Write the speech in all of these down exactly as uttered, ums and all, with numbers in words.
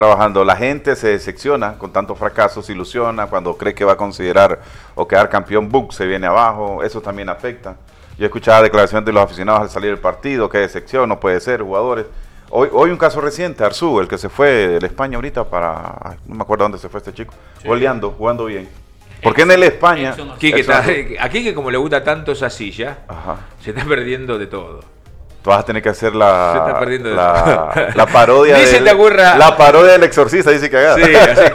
trabajando. La gente se decepciona con tantos fracasos, se ilusiona cuando cree que va a considerar o quedar campeón, book, se viene abajo, eso también afecta. Yo escuchaba declaraciones de los aficionados al salir del partido, qué decepción, no puede ser, jugadores. Hoy, hoy un caso reciente, Arzú, el que se fue de España ahorita para, no me acuerdo dónde se fue este chico, sí. goleando, jugando bien. Porque en el España... Quique está, aquí que como le gusta tanto esa silla, Ajá. se está perdiendo de todo. Tú vas a tener que hacer la, se está perdiendo de la, todo. la parodia dice del, te ocurra... la parodia del exorcista, dice que haga. Sí, así.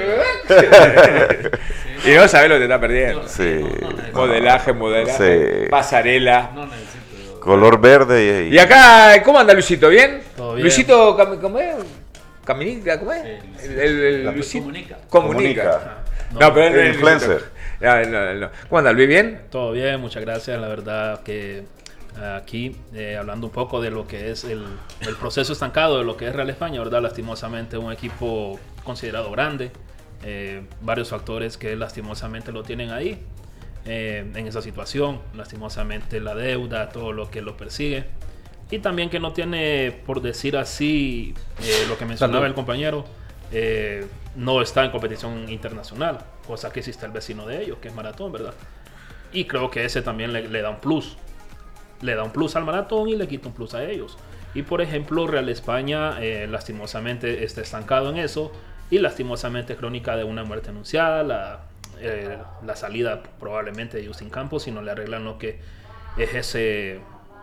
Y no sabes lo que te está perdiendo. Sí. Modelaje, modelaje, sí. pasarela. No necesito. Color verde. Y... y acá, ¿cómo anda Luisito? ¿Bien? Todo bien. Luisito, ¿cómo es? ¿Caminita? ¿Cómo es? Sí, el, el, el, el Luisito. Comunica. Comunica. No, no, pero el influencer. No, no, no. ¿Cómo anda, Luis? ¿Bien? Todo bien, muchas gracias. La verdad que aquí, eh, hablando un poco de lo que es el, el proceso estancado de lo que es Real España, ¿verdad? Lastimosamente un equipo considerado grande. Eh, varios factores que lastimosamente lo tienen ahí eh, en esa situación, lastimosamente la deuda, todo lo que lo persigue y también que no tiene, por decir así, eh, lo que mencionaba el compañero, eh, no está en competición internacional, cosa que existe el vecino de ellos, que es Maratón, ¿verdad? Y creo que ese también le, le da un plus, le da un plus al Maratón y le quita un plus a ellos. Y por ejemplo Real España eh, lastimosamente está estancado en eso. Y lastimosamente crónica de una muerte anunciada, la, eh, la salida probablemente de Justin Campos si no le arreglan lo que es ese,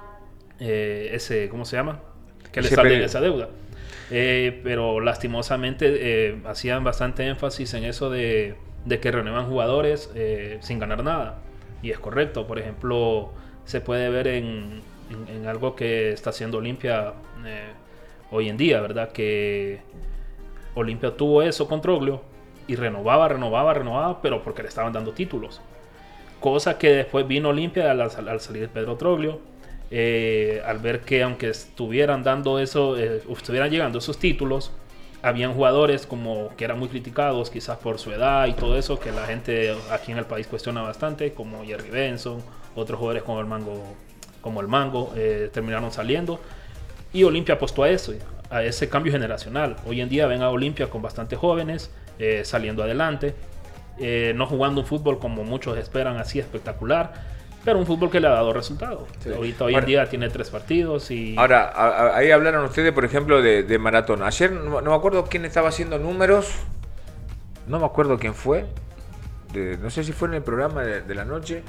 eh, ese ¿cómo se llama? Que le sale esa deuda. Eh, pero lastimosamente eh, hacían bastante énfasis en eso de, de que renuevan jugadores eh, sin ganar nada. Y es correcto, por ejemplo, se puede ver en, en, en algo que está haciendo Olimpia eh, hoy en día, ¿verdad? Que Olimpia tuvo eso con Troglio y renovaba, renovaba, renovaba, pero porque le estaban dando títulos. Cosa que después vino Olimpia al, al salir Pedro Troglio, eh, al ver que aunque estuvieran dando eso, eh, estuvieran llegando esos títulos, habían jugadores como que eran muy criticados, quizás por su edad y todo eso, que la gente aquí en el país cuestiona bastante, como Jerry Benson, otros jugadores como el Mango, como el Mango eh, terminaron saliendo. Y Olimpia apostó a eso, a ese cambio generacional. Hoy en día ven a Olimpia con bastantes jóvenes, eh, saliendo adelante, eh, no jugando un fútbol como muchos esperan, así espectacular, pero un fútbol que le ha dado resultados. Sí. Ahorita hoy ahora, en día tiene tres partidos y... Ahora, a, a, ahí hablaron ustedes, por ejemplo, de, de Maratón. Ayer no, no me acuerdo quién estaba haciendo números, no me acuerdo quién fue, de, no sé si fue en el programa de, de la noche,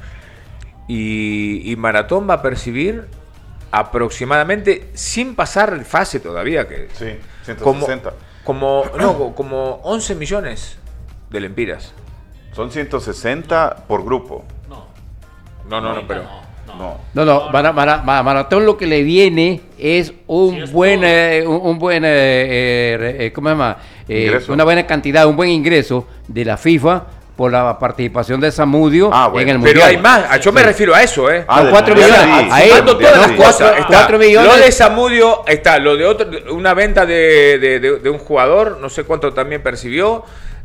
y, y Maratón va a percibir aproximadamente, sin pasar fase todavía, que sí, ciento sesenta. Como, como, no, como once millones de lempiras. Son ciento sesenta por grupo. No, no, no, no pero... No, no, no, no, no. Mara, Mara, Mara, Maratón lo que le viene es un sí, es buen, eh, un, un buen, eh, eh, ¿cómo se llama? Eh, una buena cantidad, un buen ingreso de la FIFA por la participación de Zamudio ah, bueno. en el Mundial. Pero hay más, yo me sí. refiero a eso, ¿eh? Ah, cuatro millones. Sí, a él, todas las sí. cosas. Está cuatro millones. Lo de Zamudio, está lo de otro, una venta de, de, de, de un jugador, no sé cuánto también percibió,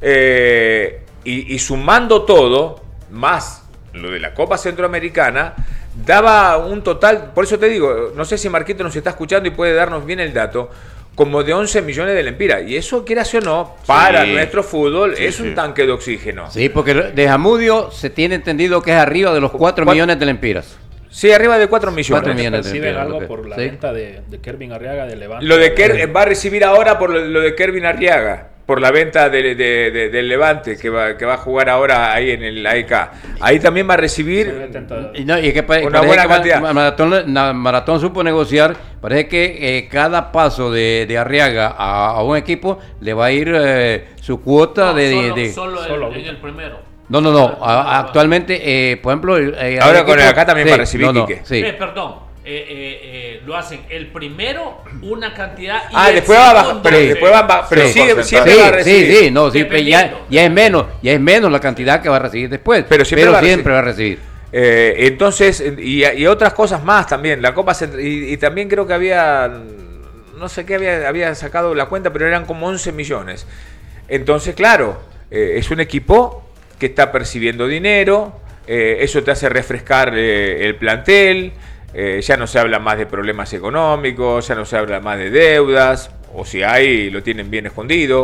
eh, y, y sumando todo, más lo de la Copa Centroamericana, daba un total, por eso te digo, no sé si Marquito nos está escuchando y puede darnos bien el dato, como de once millones de lempiras. Y eso, quieras o no, para sí. nuestro fútbol sí, es sí. un tanque de oxígeno. Sí, porque de Zamudio se tiene entendido que es arriba de los cuatro millones de lempiras. Sí, arriba de cuatro millones. cuatro millones reciben de algo por la ¿sí? venta de, de Kervin Arriaga de Levante. Lo de Ker, va a recibir ahora por lo de Kervin Arriaga, por la venta de, de, de, del Levante, que va, que va a jugar ahora ahí en el A E K. Ahí también va a recibir y no, y es que, una buena que cantidad. Maratón, Maratón supo negociar, parece que eh, cada paso de, de Arriaga a, a un equipo le va a ir eh, su cuota no, de... Solo, de, solo, solo en, en el primero. No, no, no. A, actualmente, eh, por ejemplo... Eh, ahora con el acá también sí, va a recibir no, no, Quique. Sí. Eh, perdón. Eh, eh, eh, lo hacen el primero, una cantidad y ah, después va a bajar, pero sí. después va a bajar, pero sí, sigue, siempre sí, va a recibir. Sí, sí, no, siempre ya, ya es menos, ya es menos la cantidad que va a recibir después, pero siempre, pero va, a siempre va a recibir. Eh, entonces, y, y otras cosas más también, la Copa y, y también creo que había, no sé qué había, había sacado la cuenta, pero eran como once millones. Entonces, claro, eh, es un equipo que está percibiendo dinero, eh, eso te hace refrescar eh, el plantel. Eh, ya no se habla más de problemas económicos, ya no se habla más de deudas, o si hay, lo tienen bien escondido.